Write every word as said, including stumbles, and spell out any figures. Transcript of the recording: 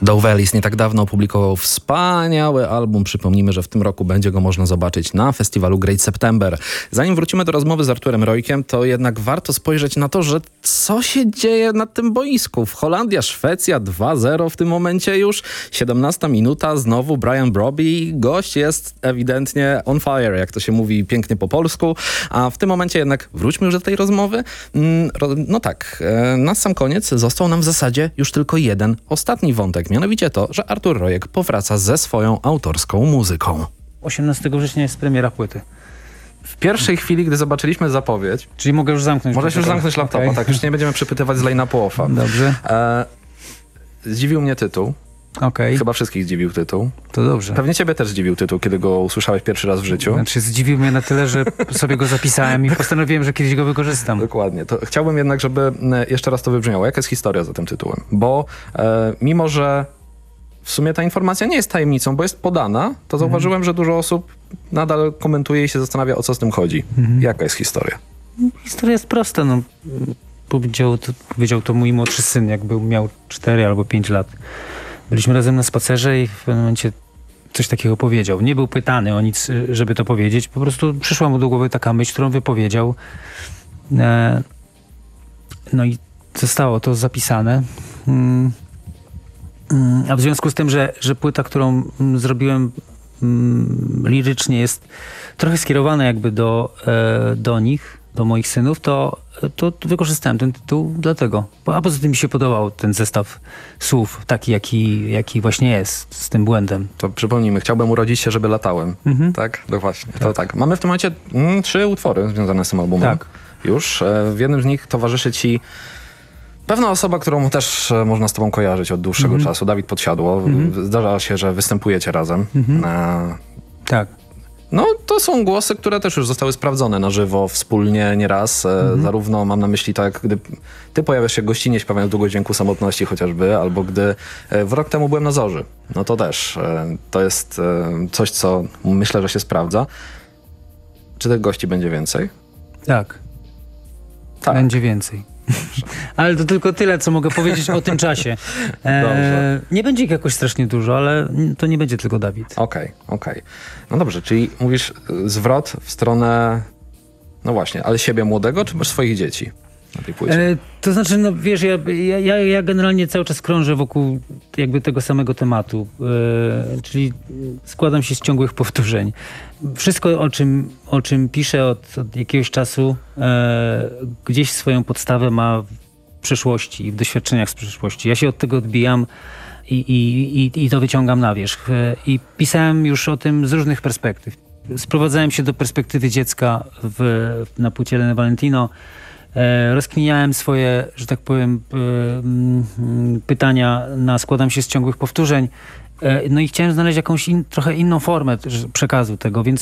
Dove Ellis nie tak dawno opublikował wspaniały album. Przypomnijmy, że w tym roku będzie go można zobaczyć na festiwalu Great September. Zanim wrócimy do rozmowy z Arturem Rojkiem, to jednak warto spojrzeć na to, że co się dzieje na tym boisku. W Holandia, Szwecja dwa zero w tym momencie już. siedemnasta minuta, znowu Brian Brobby. Gość jest ewidentnie on fire, jak to się mówi pięknie po polsku. A w tym momencie jednak wróćmy już do tej rozmowy. No tak, na sam koniec został nam w zasadzie już tylko jeden ostatni wątek. Mianowicie to, że Artur Rojek powraca ze swoją autorską muzyką. osiemnastego września jest premiera płyty. W pierwszej chwili, gdy zobaczyliśmy zapowiedź... Czyli mogę już zamknąć Możesz już zamknąć laptopa, okay. tak, już nie będziemy przypytywać z Lejna Połofa. Dobrze. E, zdziwił mnie tytuł. Okay. Chyba wszystkich zdziwił tytuł. To dobrze. Pewnie ciebie też zdziwił tytuł, kiedy go usłyszałeś pierwszy raz w życiu. Znaczy zdziwił mnie na tyle, że sobie go zapisałem i postanowiłem, że kiedyś go wykorzystam. Dokładnie. To chciałbym jednak, żeby jeszcze raz to wybrzmiało. Jaka jest historia za tym tytułem? Bo e, mimo, że w sumie ta informacja nie jest tajemnicą, bo jest podana, to zauważyłem, mhm. że dużo osób nadal komentuje i się zastanawia, o co z tym chodzi. Mhm. Jaka jest historia? Historia jest prosta. No. Powiedział, to, powiedział to mój młodszy syn, jak był, miał cztery albo pięć lat. Byliśmy razem na spacerze i w pewnym momencie coś takiego powiedział. Nie był pytany o nic, żeby to powiedzieć. Po prostu przyszła mu do głowy taka myśl, którą wypowiedział. E, no i zostało to zapisane. Mm. A w związku z tym, że, że płyta, którą zrobiłem mm, lirycznie jest trochę skierowana jakby do, e, do nich, do moich synów, to, to wykorzystałem ten tytuł dlatego. A poza tym mi się podobał ten zestaw słów, taki jaki, jaki właśnie jest, z tym błędem. To przypomnijmy, chciałbym urodzić się, żeby latałem. Mhm. Tak? No właśnie. Tak. To tak. Mamy w tym momencie mm, trzy utwory związane z tym albumem. Tak. Już. E, w jednym z nich towarzyszy ci pewna osoba, którą też e, można z tobą kojarzyć od dłuższego mhm. czasu. Dawid Podsiadło. Mhm. Zdarza się, że występujecie razem. Mhm. E, tak. No, to są głosy, które też już zostały sprawdzone na żywo, wspólnie, nieraz. Mhm. Zarówno mam na myśli tak, gdy ty pojawiasz się w gościnie śpiewając Długo Dźwięku Samotności chociażby, albo gdy w rok temu byłem na Zorzy. No to też. To jest coś, co myślę, że się sprawdza. Czy tych gości będzie więcej? Tak. tak. Będzie więcej. Ale to tylko tyle, co mogę powiedzieć o tym czasie. E, nie będzie ich jakoś strasznie dużo, ale to nie będzie tylko Dawid. Okej, okay, okej. Okay. No dobrze, czyli mówisz zwrot w stronę, no właśnie, ale siebie młodego, czy masz swoich dzieci na tej płycie? E, to znaczy, no wiesz, ja, ja, ja generalnie cały czas krążę wokół jakby tego samego tematu, e, czyli składam się z ciągłych powtórzeń. Wszystko, o czym, o czym piszę od, od jakiegoś czasu, e, gdzieś swoją podstawę ma w przeszłości i w doświadczeniach z przeszłości. Ja się od tego odbijam i, i, i, i to wyciągam na wierzch. E, I pisałem już o tym z różnych perspektyw. Sprowadzałem się do perspektywy dziecka w, na płycie Eleny Valentino. E, rozkminiałem swoje, że tak powiem, e, m, pytania na składam się z ciągłych powtórzeń. No i chciałem znaleźć jakąś in, trochę inną formę przekazu tego, więc